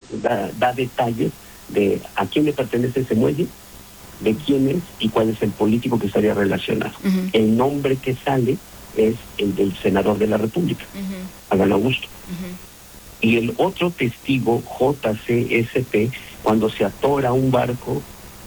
da detalles de a quién le pertenece ese muelle, de quién es y cuál es el político que estaría relacionado. Uh-huh. El nombre que sale es el del senador de la República, Adán Augusto. Y el otro testigo, JCSP, cuando se atora un barco,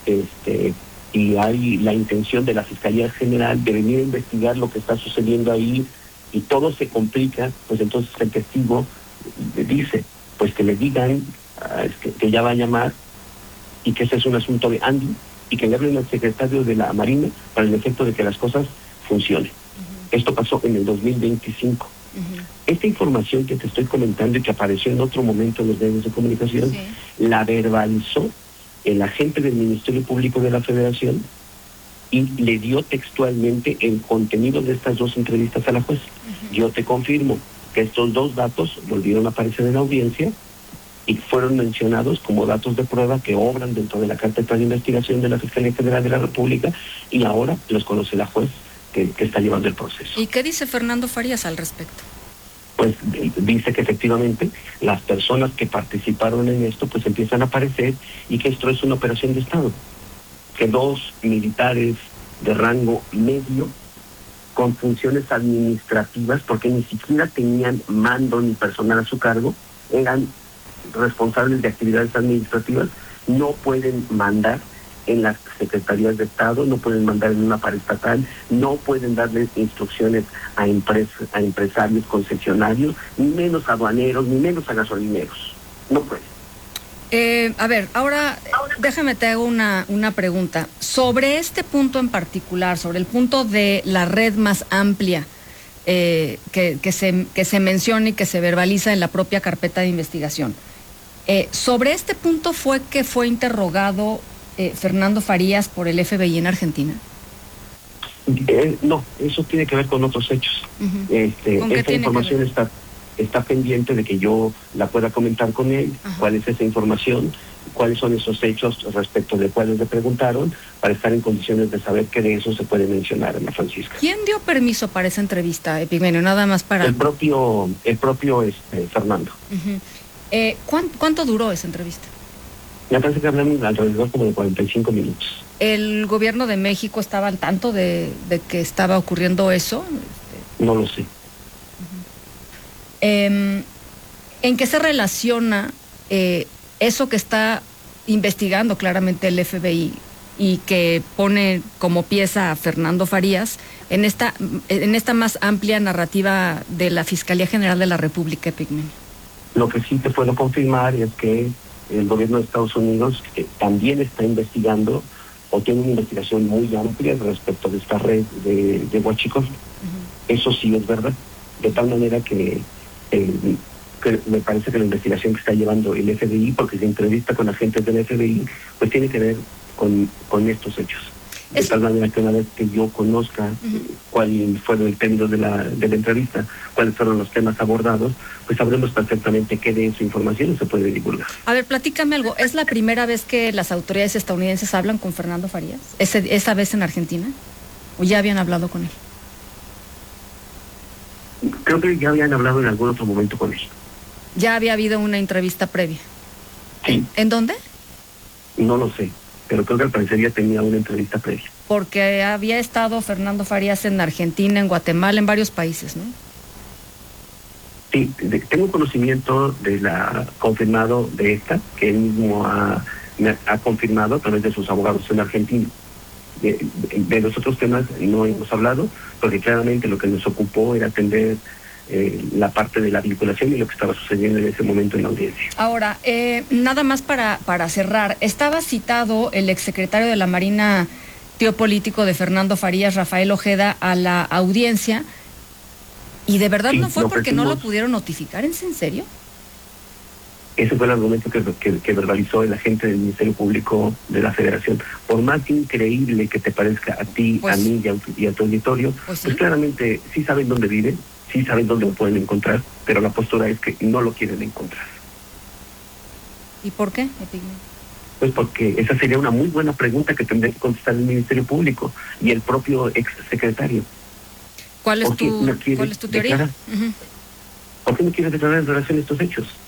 y hay la intención de la Fiscalía General de venir a investigar lo que está sucediendo ahí y todo se complica, pues entonces el testigo dice, pues que le digan que ya va a llamar y que ese es un asunto de Andy y que le hablen al secretario de la Marina para el efecto de que las cosas funcionen. Esto pasó en el 2025. Esta información que te estoy comentando y que apareció en otro momento en los medios de comunicación, la verbalizó el agente del Ministerio Público de la Federación y le dio textualmente el contenido de estas dos entrevistas a la juez. Yo te confirmo que estos dos datos volvieron a aparecer en la audiencia y fueron mencionados como datos de prueba que obran dentro de la carpeta de investigación de la Fiscalía General de la República y ahora los conoce la juez que está llevando el proceso. ¿Y qué dice Fernando Farías al respecto? Pues dice que efectivamente las personas que participaron en esto pues empiezan a aparecer y que esto es una operación de Estado, que dos militares de rango medio con funciones administrativas, porque ni siquiera tenían mando ni personal a su cargo, eran responsables de actividades administrativas, no pueden mandar en las secretarías de Estado, no pueden mandar en una paraestatal, no pueden darle instrucciones a empresarios concesionarios, ni menos a aduaneros, ni menos a gasolineros. No pueden. A ver, ahora déjame te hago una pregunta. Sobre este punto en particular, sobre el punto de la red más amplia que se menciona y que se verbaliza en la propia carpeta de investigación, sobre este punto fue que fue interrogado Fernando Farías por el FBI en Argentina. No, eso tiene que ver con otros hechos. Esta información está pendiente de que yo la pueda comentar con él. ¿Cuál es esa información? ¿Cuáles son esos hechos respecto de cuáles le preguntaron? Para estar en condiciones de saber que de eso se puede mencionar, Ana Francisca. ¿Quién dio permiso para esa entrevista, Epigmenio? Nada más para... El propio Fernando. ¿Cuánto duró esa entrevista? Me parece que hablamos alrededor como de 45 minutos. ¿El gobierno de México estaba al tanto de que estaba ocurriendo eso? No lo sé. ¿En qué se relaciona eso que está investigando claramente el FBI y que pone como pieza a Fernando Farías en esta más amplia narrativa de la Fiscalía General de la República, Epigmenio? Lo que sí te puedo confirmar es que el gobierno de Estados Unidos también está investigando o tiene una investigación muy amplia respecto de esta red de huachicol. Eso sí es verdad. De tal manera que me parece que la investigación que está llevando el FBI, porque se entrevista con agentes del FBI, pues tiene que ver con estos hechos. De tal manera que una vez que yo conozca cuál fue el término de la entrevista, cuáles fueron los temas abordados, pues sabremos perfectamente qué de esa información se puede divulgar. A ver, platícame algo. ¿Es la primera vez que las autoridades estadounidenses hablan con Fernando Farías? ¿Esa vez en Argentina? ¿O ya habían hablado con él? Creo que ya habían hablado en algún otro momento con él. ¿Ya había habido una entrevista previa? Sí. ¿En dónde? No lo sé, pero creo que al parecer ya tenía una entrevista previa. Porque había estado Fernando Farías en Argentina, en Guatemala, en varios países, ¿no? Sí, tengo conocimiento confirmado de esta, que él mismo me ha confirmado a través de sus abogados en Argentina. De los otros temas no hemos hablado, porque claramente lo que nos ocupó era atender la parte de la vinculación y lo que estaba sucediendo en ese momento en la audiencia. Ahora, nada más para cerrar, estaba citado el exsecretario de la Marina, tío político de Fernando Farías, Rafael Ojeda, a la audiencia, y de verdad sí, no fue porque no lo pudieron notificar. ¿Es en serio? Ese fue el argumento que verbalizó el agente del Ministerio Público de la Federación. Por más increíble que te parezca a ti, pues, a mí y a tu auditorio, pues claramente sí saben dónde viven, sí saben dónde lo pueden encontrar, pero la postura es que no lo quieren encontrar. ¿Y por qué, Epigmenio? Pues porque esa sería una muy buena pregunta que tendría que contestar el Ministerio Público y el propio exsecretario. ¿Cuál es tu teoría? ¿Por qué no quiere declarar en relación a estos hechos?